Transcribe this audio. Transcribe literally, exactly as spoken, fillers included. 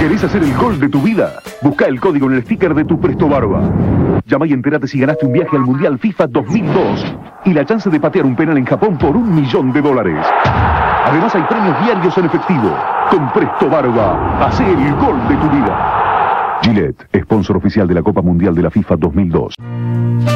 ¿Querés hacer el gol de tu vida? Busca el código en el sticker de tu Presto Barba. Llama y entérate si ganaste un viaje al Mundial FIFA dos mil dos y la chance de patear un penal en Japón por un millón de dólares. Además hay premios diarios en efectivo. Con Presto Barba, hacé el gol de tu vida. Gillette, sponsor oficial de la Copa Mundial de la FIFA dos mil dos.